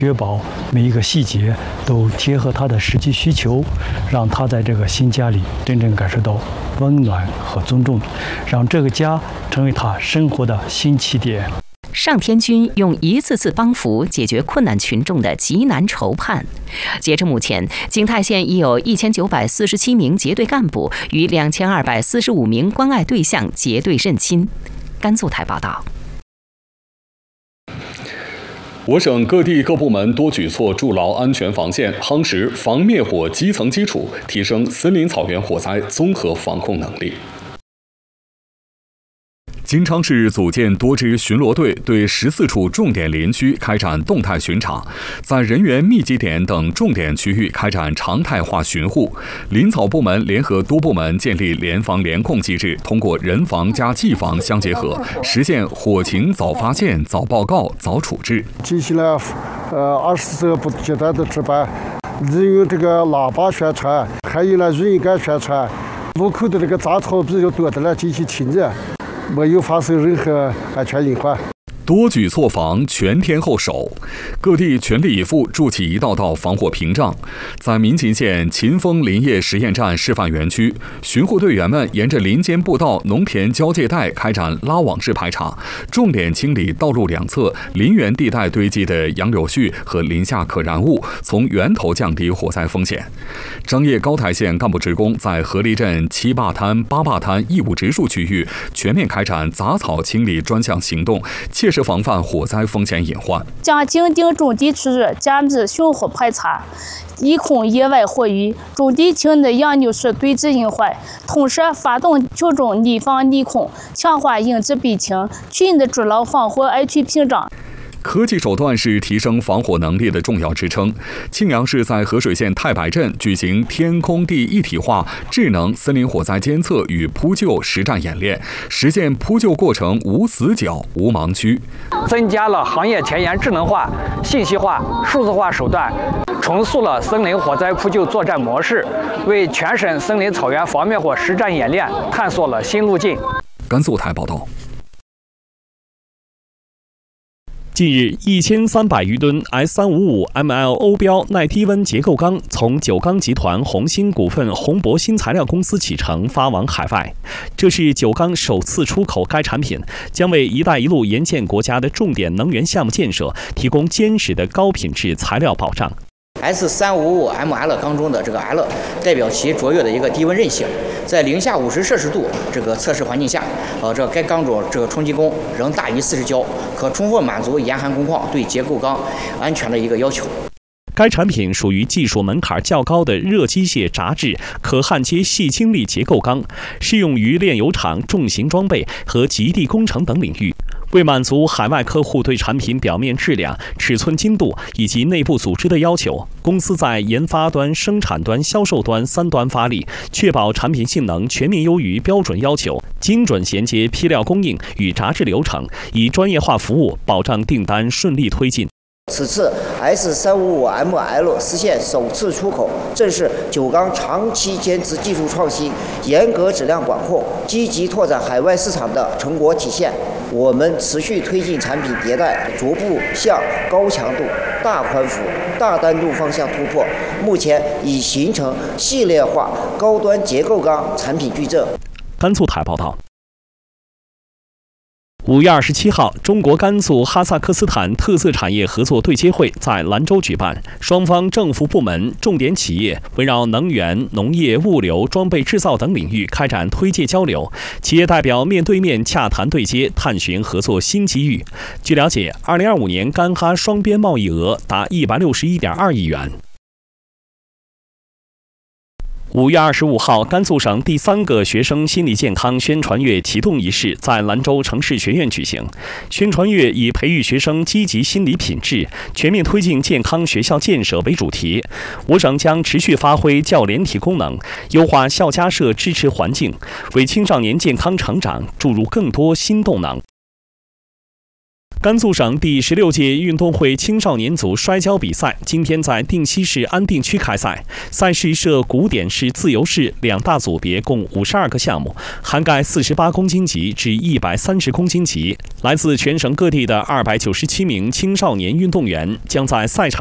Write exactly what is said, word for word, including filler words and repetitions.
确保每一个细节都贴合他的实际需求，让他在这个新家里真正感受到温暖和尊重，让这个家成为他生活的新起点。 上天军用一次次帮扶解决困难群众的急难愁盼。截至目前，景泰县已有一千九百四十七名结对干部与两千二百四十五名关爱对象结对认亲。甘肃台报道。 我省各地各部门多举措筑牢安全防线，夯实防灭火基层基础，提升森林草原火灾综合防控能力。金昌市组建多支巡逻队，对十四处重点林区开展动态巡查，在人员密集点等重点区域开展常态化巡护。林草部门联合多部门建立联防联控机制，通过人防加技防相结合，实现火情早发现、早报告、早处置。 进行了呃二十四个不间断的值班，人用这个喇叭宣传，还有呢人杆宣传，路口的这个杂草比较多的呢进行清热。没有发生任何安全隐患。 多举措防，全天候守，各地全力以赴筑起一道道防火屏障。在民勤县秦峰林业实验站示范园区，巡护队员们沿着林间步道、农田交界带开展拉网式排查，重点清理道路两侧林园地带堆积的杨柳絮和林下可燃物，从源头降低火灾风险。张掖高台县干部职工在河狸镇七坝滩、八坝滩义务植树区域全面开展杂草清理专项行动，切实防范火灾风险隐患， 将警定种地区域加密巡护排查，以控野外火域、种地青的杨柳树堆积隐患，同时发动群众逆防逆控，强化应急避清，群的筑牢防火安全屏障。 科技手段是提升防火能力的重要支撑。庆阳市在河水县太白镇举行天空地一体化智能森林火灾监测与扑救实战演练，实现扑救过程无死角、无盲区， 增加了行业前沿智能化、信息化、数字化手段，重塑了森林火灾扑救作战模式，为全省森林草原防灭火实战演练探索了新路径。 甘肃台报道。 近日，一千三百余吨 S 三五五 M L 欧标耐低温结构钢从九钢集团红星股份宏博新材料公司启程发往海外。这是九钢首次出口该产品，将为“一带一路”沿线国家的重点能源项目建设提供坚实的高品质材料保障。 S 三五五 M L 钢中的这个 L 代表其卓越的一个低温韧性，在零下五十摄氏度这个测试环境下，呃，这该钢种这个冲击功仍大于四十焦，可充分满足严寒工况对结构钢安全的一个要求。 该产品属于技术门槛较高的热机械轧制可焊接细晶粒结构钢，适用于炼油厂、重型装备和极地工程等领域。为满足海外客户对产品表面质量、尺寸精度以及内部组织的要求，公司在研发端、生产端、销售端三端发力，确保产品性能全面优于标准要求，精准衔接坯料供应与轧制流程，以专业化服务保障订单顺利推进。 此次 S 三五五 M L 实现首次出口，正是九钢长期坚持技术创新、严格质量管控、积极拓展海外市场的成果体现。我们持续推进产品迭代，逐步向高强度、大宽幅、大单度方向突破，目前已形成系列化高端结构钢产品矩阵。 甘肃台报道。五月二十七号，中国甘肃哈萨克斯坦特色产业合作对接会在兰州举办，双方政府部门、重点企业围绕能源、农业、物流、装备制造等领域开展推介交流，企业代表面对面洽谈对接，探寻合作新机遇。据了解，二零二五年甘哈双边贸易额达一百六十一点二亿元。五月二十五号，甘肃省第三个学生心理健康宣传月启动仪式在兰州城市学院举行。宣传月以培育学生积极心理品质、全面推进健康学校建设为主题。我省将持续发挥教联体功能，优化校家社支持环境，为青少年健康成长注入更多新动能。 甘肃省第十六届运动会青少年组摔跤比赛今天在定西市安定区开赛，赛事设古典式、自由式两大组别，共五十二个项目，涵盖四十八公斤级至一百三十公斤级。来自全省各地的二百九十七名青少年运动员将在赛场